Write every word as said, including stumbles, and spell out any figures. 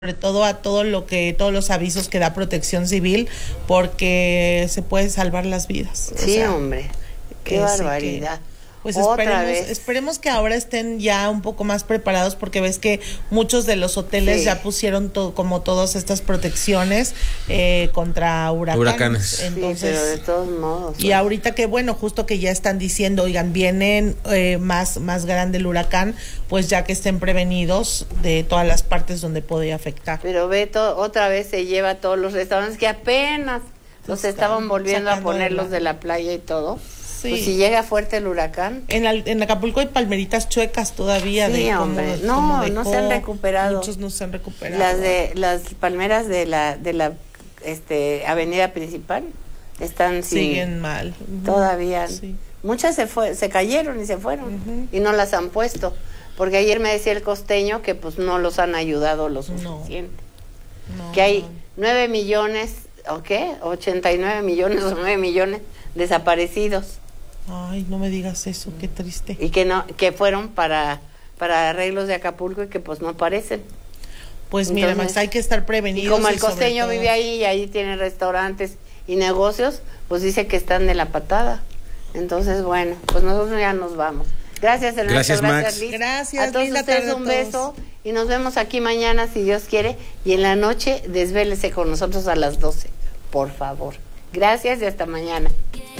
sobre todo a todo lo que, todos los avisos que da Protección Civil, porque se puede salvar las vidas. Sí, o sea, hombre, qué barbaridad. Que, pues esperemos, esperemos que ahora estén ya un poco más preparados, porque ves que muchos de los hoteles sí. ya pusieron todo, como todas estas protecciones eh, contra huracanes. huracanes. Entonces, sí, pero de todos modos. Y ahorita que bueno, justo que ya están diciendo, oigan, vienen eh, más, más grande el huracán, pues ya que estén prevenidos de todas las partes donde puede afectar. Pero Beto otra vez se lleva a todos los restaurantes que apenas los estaban volviendo a ponerlos de la... de la playa y todo. Sí. Pues si llega fuerte el huracán. En, la, en Acapulco hay palmeritas chuecas todavía. Sí, de hombre. como, no, como no se han recuperado. Muchos no se han recuperado. Las de las palmeras de la de la este avenida principal están siguen sin, mal. Todavía. Sí. Muchas se fue, se cayeron y se fueron uh-huh. y no las han puesto, porque ayer me decía el costeño que pues no los han ayudado lo suficiente. No. No. Que hay nueve millones, ¿o qué? ochenta y nueve millones o nueve millones desaparecidos. Ay, no me digas eso, qué triste. Y que no, que fueron para, para arreglos de Acapulco y que pues no aparecen. Pues Entonces, mira, Max, hay que estar prevenidos. Y como el costeño vive ahí y ahí tiene restaurantes y negocios, pues dice que están de la patada. Entonces, bueno, pues nosotros ya nos vamos. Gracias, Ernesto. Gracias, gracias Max. Liz. Gracias, a todos linda ustedes tarde un a beso todos. Y nos vemos aquí mañana si Dios quiere, y en la noche desvélese con nosotros a las doce, por favor. Gracias y hasta mañana.